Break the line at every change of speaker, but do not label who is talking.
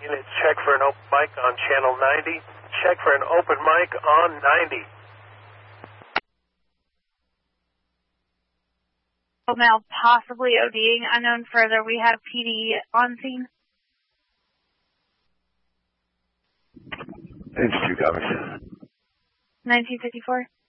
Units, check for an open mic on channel 90. Check for an open mic on 90.
Male possibly ODing. Unknown further. We have PD on scene.
H2 copies.
1954.